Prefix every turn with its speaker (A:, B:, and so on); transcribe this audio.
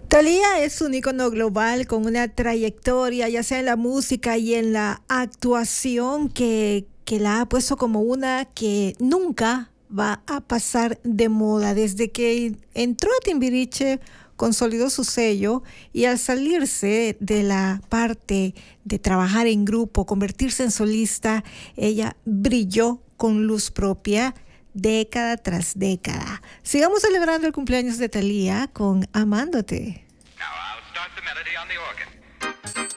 A: Thalía es un ícono global con una trayectoria, ya sea en la música y en la actuación, que la ha puesto como una que nunca va a pasar de moda. Desde que entró a Timbiriche, consolidó su sello y al salirse de la parte de trabajar en grupo, convertirse en solista, ella brilló con luz propia década tras década. Sigamos celebrando el cumpleaños de Thalía con Amándote.
B: Now I'll start the melody on the organ.